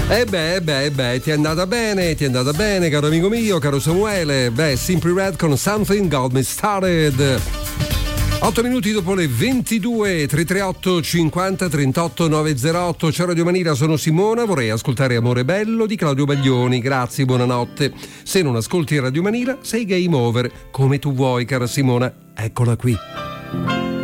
Ti è andata bene, caro amico mio, caro Samuele. Simply Red con Something Got Me Started. 8 minuti dopo le 22, 338 50 38 908. Ciao Radio Manira, sono Simona, vorrei ascoltare Amore Bello di Claudio Baglioni, grazie, buonanotte. Se non ascolti Radio Manira sei game over, come tu vuoi, cara Simona, eccola qui.